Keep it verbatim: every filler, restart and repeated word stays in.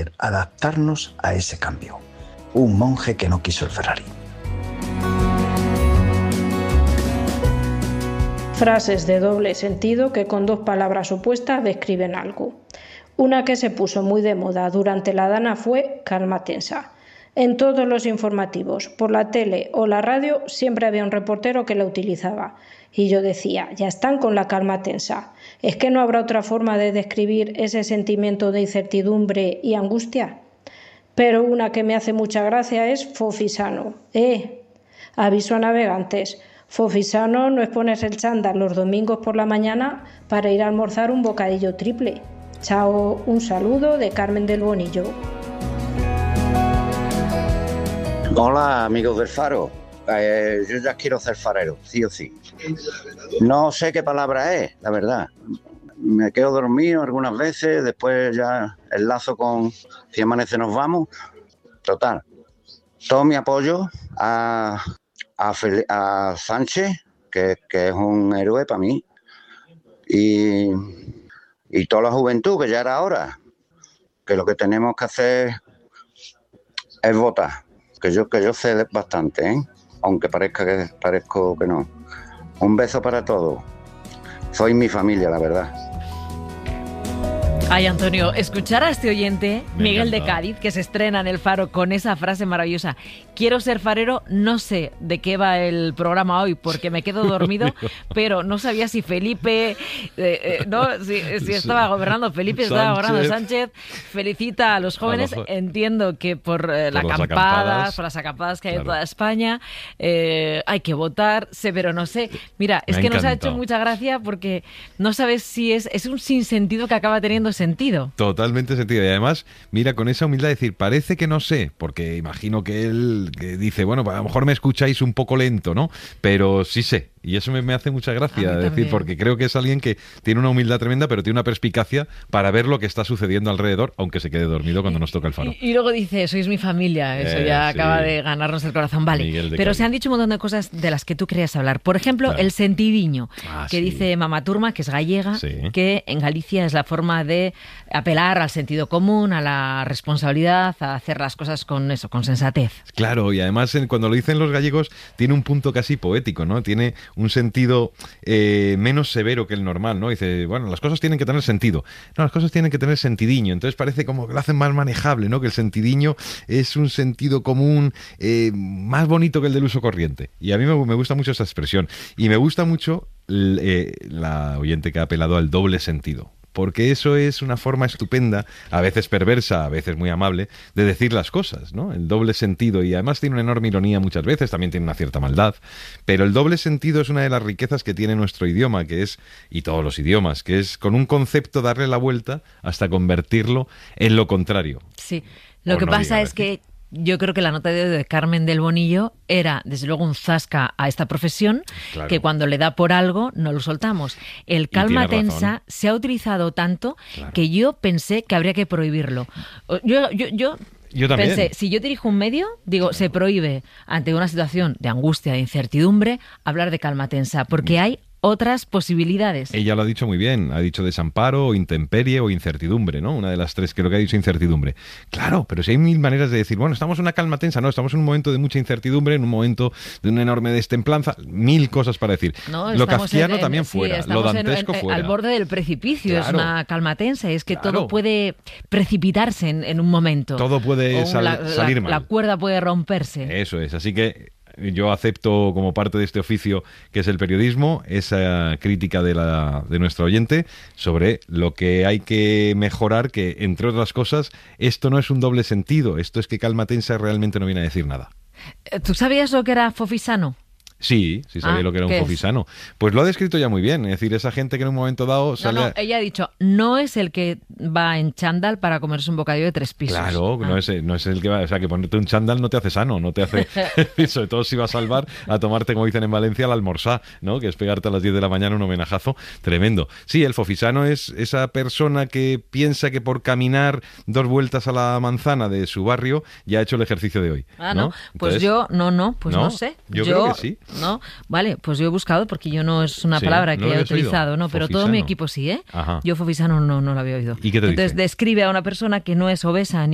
saber adaptarnos a ese cambio. Un monje que no quiso el Ferrari. Frases de doble sentido que con dos palabras opuestas describen algo. Una que se puso muy de moda durante la Dana fue calma tensa. En todos los informativos, por la tele o la radio, siempre había un reportero que la utilizaba. Y yo decía, ya están con la calma tensa. ¿Es que no habrá otra forma de describir ese sentimiento de incertidumbre y angustia? Pero una que me hace mucha gracia es fofisano. Eh, aviso a navegantes. Fofisano no es ponerse el chándal los domingos por la mañana para ir a almorzar un bocadillo triple. Chao, un saludo de Carmen del Bonillo. Hola, amigos del Faro. Eh, yo ya quiero ser farero, sí o sí. No sé qué palabra es, la verdad. Me quedo dormido algunas veces, después ya enlazo con Si amanece nos vamos. Total. Todo mi apoyo a, a, Fel- a Sánchez, que, que es un héroe para mí. Y, y toda la juventud, que ya era hora. Que lo que tenemos que hacer es votar. Que yo, que yo sé bastante, ¿eh? Aunque parezca que parezco que no. Un beso para todos. Soy mi familia, la verdad. Ay, Antonio, escuchar a este oyente, Me Miguel de encanta. Cádiz, que se estrena en El Faro con esa frase maravillosa. Quiero ser farero, no sé de qué va el programa hoy porque me quedo dormido, pero no sabía si Felipe, eh, eh, no, si, si estaba gobernando Felipe, estaba Sánchez. gobernando Sánchez. Felicita a los jóvenes. A los jo- Entiendo que por, eh, Por la las acampada, acampadas. por las acampadas que hay en Claro. toda España, eh, hay que votar, sé, pero no sé. Mira, es Me ha que nos ha hecho encantado. mucha gracia porque no sabes si es, es un sinsentido que acaba teniendo sentido. Totalmente sentido. Y además, mira, con esa humildad decir, parece que no sé, porque imagino que él que dice, bueno, a lo mejor me escucháis un poco lento, ¿no? Pero sí sé. Y eso me, me hace mucha A gracia, mí decir, también. porque creo que es alguien que tiene una humildad tremenda, pero tiene una perspicacia para ver lo que está sucediendo alrededor, aunque se quede dormido cuando nos toca el Faro. Y, y luego dice, sois mi familia, eso Eh, ya sí. acaba de ganarnos el corazón. Vale, Miguel de pero Cádiz. se han dicho un montón de cosas de las que tú querías hablar. Por ejemplo, Claro. el sentidiño, Ah, que sí. dice Mama Turma, que es gallega, Sí. que en Galicia es la forma de apelar al sentido común, a la responsabilidad, a hacer las cosas con eso, con sensatez. Claro, y además en- cuando lo dicen los gallegos tiene un punto casi poético, ¿no? Tiene un sentido eh, menos severo que el normal, ¿no? Dice, bueno, las cosas tienen que tener sentido. No, las cosas tienen que tener sentidiño. Entonces parece como que lo hacen más manejable, ¿no? Que el sentidiño es un sentido común eh, más bonito que el del uso corriente. Y a mí me, me gusta mucho esa expresión. Y me gusta mucho l- eh, la oyente que ha apelado al doble sentido. Porque eso es una forma estupenda, a veces perversa, a veces muy amable, de decir las cosas, ¿no? El doble sentido, y además tiene una enorme ironía muchas veces, también tiene una cierta maldad, pero el doble sentido es una de las riquezas que tiene nuestro idioma, que es, y todos los idiomas, que es con un concepto darle la vuelta hasta convertirlo en lo contrario. Sí, lo O que no pasa llega a es que yo creo que la nota de, de Carmen del Bonillo era, desde luego, un zasca a esta profesión, Claro. que cuando le da por algo no lo soltamos. El calma tiene tensa razón. se ha utilizado tanto Claro. que yo pensé que habría que prohibirlo. O- Yo, yo, yo Yo también. pensé, si yo dirijo un medio, digo, se prohíbe ante una situación de angustia, de incertidumbre, hablar de calma tensa, porque hay otras posibilidades. Ella lo ha dicho muy bien, ha dicho desamparo, o intemperie o incertidumbre, ¿no? Una de las tres, creo que ha dicho incertidumbre. Claro, pero si hay mil maneras de decir, bueno, estamos en una calma tensa, no, estamos en un momento de mucha incertidumbre, en un momento de una enorme destemplanza, mil cosas para decir. No, lo estamos kafkiano en- en- también sí, fuera, lo estamos en- dantesco en- fuera. al borde del precipicio, es Claro. una calma tensa, es que Claro. todo puede precipitarse en, en un momento. Todo puede O sal- la, la- salir mal. La cuerda puede romperse. Eso es, así que yo acepto como parte de este oficio que es el periodismo esa crítica de, la, de nuestro oyente sobre lo que hay que mejorar, que entre otras cosas esto no es un doble sentido, esto es que calma tensa realmente no viene a decir nada. Eh, ¿Tú sabías lo que era fofisano? Sí, sí sabía Ah, lo que era un ¿qué es? fofisano. Pues lo ha descrito ya muy bien, es decir, esa gente que en un momento dado No, sale... no, a- ella ha dicho, no es el que va en chándal para comerse un bocadillo de tres pisos. Claro, Ah. no es, no es el que va, o sea, que ponerte un chándal no te hace sano, no te hace, y sobre todo si va a salvar a tomarte, como dicen en Valencia, la almorzá, ¿no? Que es pegarte a las diez de la mañana un homenajazo tremendo. Sí, el fofisano es esa persona que piensa que por caminar dos vueltas a la manzana de su barrio ya ha hecho el ejercicio de hoy. Ah, no, pues Entonces, yo, no, no, pues no, ¿no? sé. Yo creo que sí. No, vale, pues yo he buscado porque yo no es una Sí, palabra ¿no que lo he habías oído? utilizado, no, pero todo mi Fofisano. equipo sí, ¿eh? Ajá. Yo fofisano no, no lo había oído. ¿Y qué te Entonces dice? describe a una persona que no es obesa